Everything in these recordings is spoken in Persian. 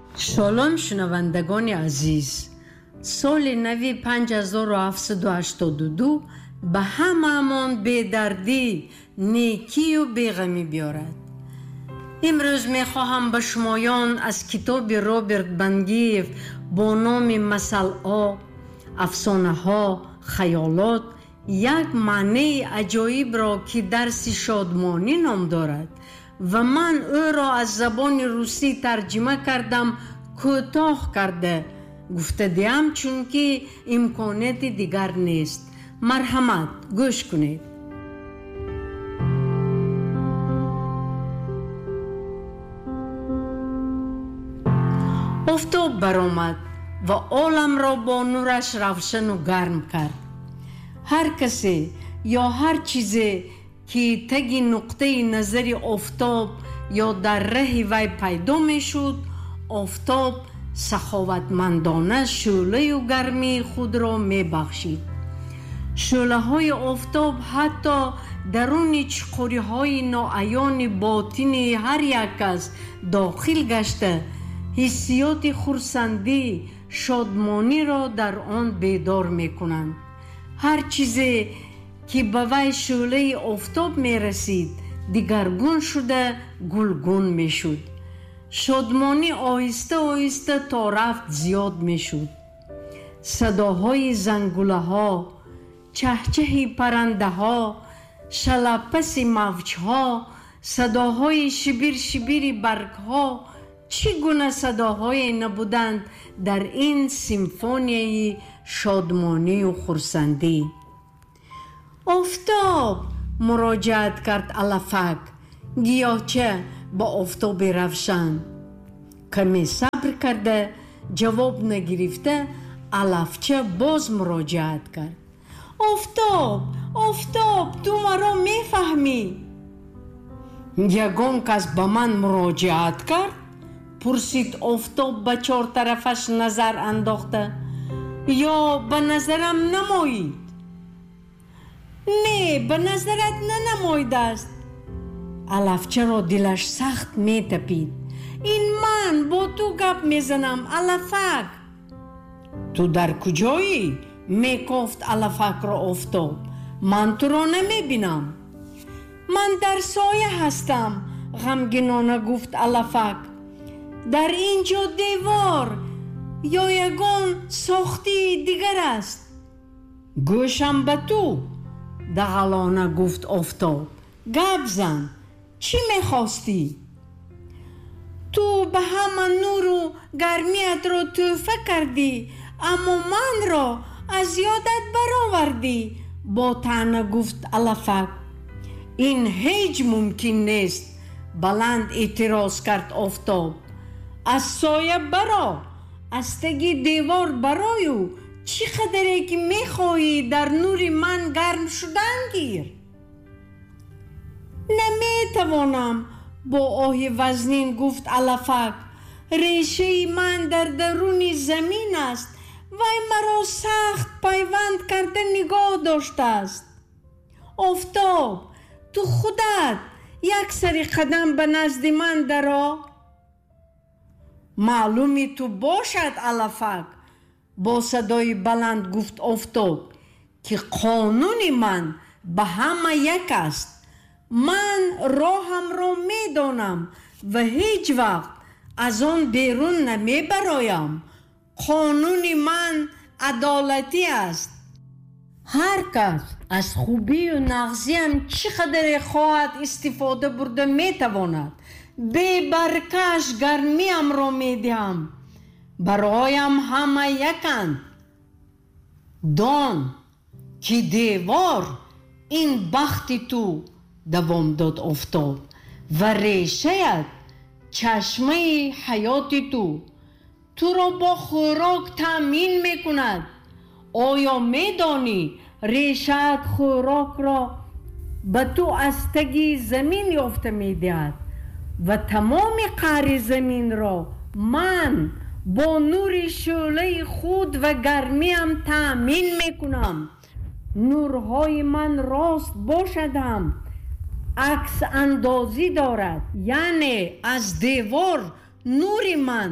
سلام شنوندگان عزیز، سال نوی 5782 به همه‌مان بی‌دردی، نیکی و بیغمی بیارد. امروز میخواهم به شمایان از کتاب رابرت بنگیف با نام مثل‌ها، افسانه‌ها، خیالات یک معنی عجایب را که درس شادمانی نام دارد و من او را از زبان روسی ترجمه کردم، کوتاه کرده گفته دیم چون که امکانات دیگر نیست. مرحمت گوش کنید. آفتاب برآمد و عالم را با نورش روشن و گرم کرد. هر کسی یا هر چیزی که تگی نقطه نظر آفتاب یا در ره وی پیدا می شد، آفتاب سخاوتمندانه شعله و گرمی خود را می بخشید. شعله های آفتاب حتی درون چقوری های ناعیان باطن هر یک کس داخل گشته حسیات خرسندی، شادمانی را در آن بیدار می کنند. هر چیزی که به وی شعله آفتاب می رسید دیگرگون شده گلگون می شد. شادمانی آهسته آهسته تا رفت زیاد می شد. صداهای زنگوله ها، چهچه پرنده ها، شلپس موج ها، صداهای شبیر شبیر برگ ها، چگونه صداهای نبودند در این سیمفونیای شادمانی و خرسندی. آفتاب، مراجعت کرد الفک، گیاهچه با آفتاب روشن. کمی صبر کرده جواب نگرفته الفچه باز مراجعت کرد. آفتاب، آفتاب، تو مرا میفهمی؟ یگان کس به من مراجعت کرد؟ پرسید آفتاب به چهار طرفش نظر انداخته. یا به نظرم نمایید؟ نه، به نظرت ننمایده است. الفچه را دلش سخت می تپید. این من با تو گپ میزنم الفک. تو در کجایی؟ می گفت الفک را آفتاب. من تو را نمی بینم. من در سایه هستم، غمگینانه گفت الفک. در اینجا دیوار یا یگان ساختی دیگر است. گوشم به تو، دغلانه گفت آفتاب. گپ زن، چی میخواستی؟ تو به همه نور و گرمیت را تحفه کردی، اما من را از یادت برآوردی، با طعنه گفت الفک. این هیچ ممکن نیست، بلند اعتراض کرد آفتاب. از سایه برا، از تگی دیوار برایو، چی قدری که میخواهی در نور من گرم شدن گیر. نمیتوانم، با آه وزنین گفت الفک. ریشه من در درون زمین است، وی مرا سخت پیوند کرده نگاه داشته است. آفتاب، تو خودت یک سری قدم به نزد من درآ. معلومی تو باشد الفک، با صدای بلند گفت آفتاب، که قانون من به همه یک است. من راهم را میدانم و هیچ وقت از آن بیرون نمی برایم. قانون من عدالتی است. هر کس از خوبی و نقصیم چقدر خواهد استفاده برده میتواند. بی برکش گرمیم را میدهم، برایم همه یکند. دان که دیوار این بخت تو، دوام داد آفتاب، و ریشه‌ات چشمه حیات تو را با خوراک تأمین میکند. آیا میدانی ریشه‌ات خوراک را به تو از تگی زمین یافته میدهد و تمام قعر زمین را من با نور شعله خود و گرمیم تأمین میکنم. نورهای من راست باشدم، عکس اندازی دارد، یعنی از دیوار نور من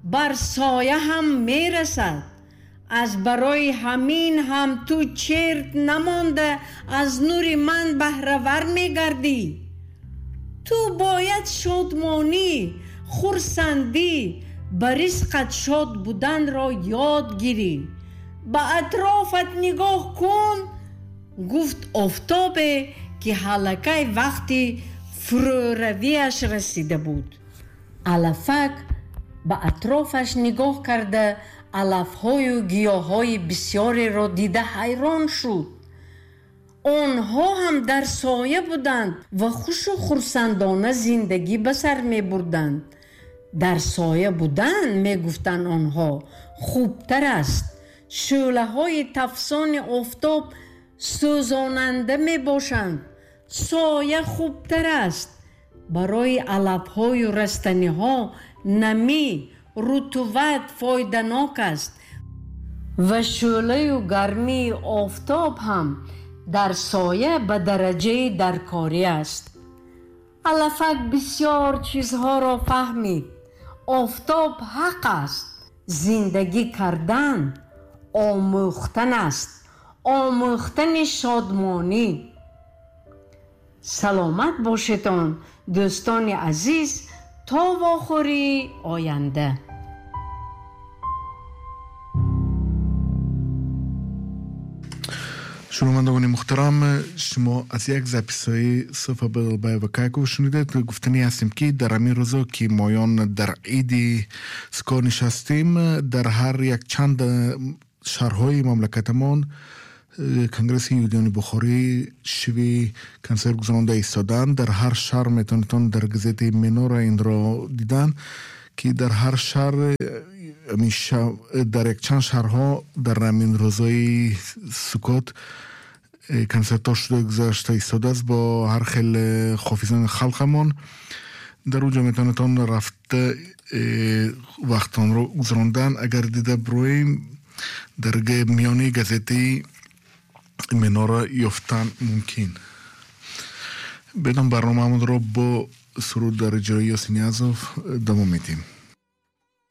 بر سایه هم میرسد. از برای همین هم تو چرت نمانده از نور من بهره‌ور میگردی. تو باید شادمانی، خرسندی، به رزقت شاد بودن را یاد گیری. به اطرافت نگاه کن، گفت آفتابه که حلقه وقتی فرو رویش رسیده بود. الفک به اطرافش نگاه کرده علف‌های و گیاهای بسیاری را دیده حیران شد. آنها هم در سایه بودند و خوش و خرسندانه زندگی به سر می بردند. در سایه بودن می گفتند آنها خوبتر است. شعله های تفسان آفتاب سوزاننده می باشند. سایه خوبتر است. برای علف‌های و رستنی‌ها نمی، رطوبت فایده‌ناک است و شعله و گرمی آفتاب هم در سایه به درجه درکاری است. الفک بسیار چیزها را فهمید. آفتاب حق است. زندگی کردن آموختن است. آموختن شادمانی. سلامت باشید دوستان عزیز تا واخوری آینده. شنوندگان محترم، شما از یک زپیسای صفحه بای وکایکو شنیدید. گفتنی هستیم که در همین روزا که مایان در عید سکار نشستیم، در هر یک چند شهرهای مملکتمان کنگرس یهودیان بخاری شوی کنسر گذرانده ایستادن. در هر شهر میتونید در گزیت منور این را دیدن که در هر شهر در یک چند شهرها در همین روزای سکوت کنسرت ها شده گذاشته ایستاده است با هر خیل حافظان خلقمان. در اونجا میتونید رفته وقتان رو گذراندن. اگر دیده برویم در میانی گزیتی مناره یافتن ممکن. بدون برنامه همون رو با سرود در اجرای یاسین یزدوف دوام میدیم.